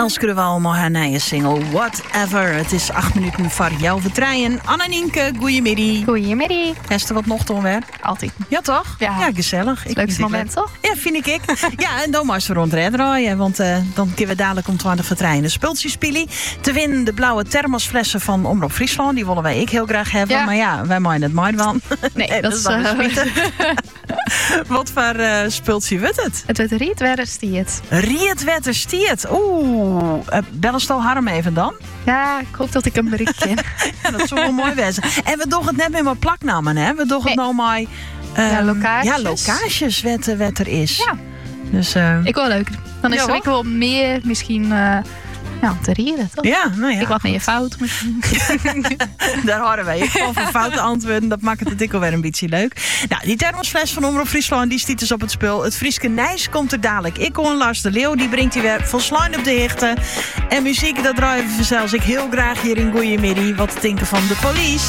Elske de Walmo, haar nieuwe single Whatever. Het is 8 minuten voor jouw vertreien. Anna-Nienke, goeiemiddag. Goeiemiddag. Hester wat nog dan weer? Altijd. Ja, toch? Ja. Gezellig. Leukste moment, toch? Ja, vind ik. Ja, en dan maar ze rondrijden, want dan kunnen we dadelijk om 20 vertreinen spultjes spelen. Te winnen de blauwe thermosflessen van Omroep Friesland. Die willen wij heel graag hebben. Ja. Maar ja, wij maken het mooi van. Nee, dat is Wat voor spultje wordt het? Het wordt Rietwetterstiet. Rietwetterstiet. Oeh, bel eens al Harm even dan. Ja, ik hoop dat ik een bericht ken. Ja, dat zou wel mooi wezen. En we doen het net met mijn plaknamen, hè? We doen het nou maar... locages. Ja, locages wat er is. Ja. Dus, ik wel leuk. Dan is er ook wel meer misschien... te rieren, toch? Ja, nou ja. Ik wat meer fout. Daar horen wij. Over foute antwoorden, dat maakt het alweer een beetje leuk. Nou, die thermosfles van Omroep Friesland, die stiet dus op het spul. Het Frieske Nijs komt er dadelijk. Ik hoor Lars de Leeuw, die brengt hij weer volslijn op de hichten. En muziek, dat draaien we zelfs ik heel graag hier in Goeiemiddag. Wat te denken van de police.